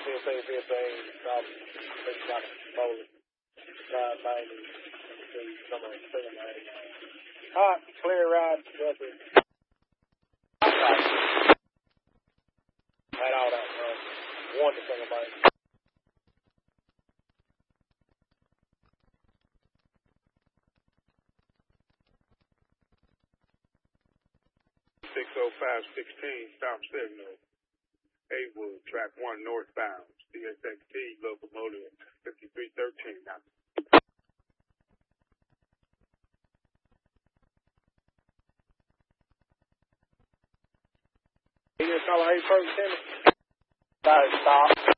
15, probably. It's got a bowling. 590. Somewhere in 790. Hot, clear ride, weather. Had all that, wonderful about it. Stop signal. Haywood, track 1 northbound. CSXT locomotive 5313 now. You just call 8 Stop.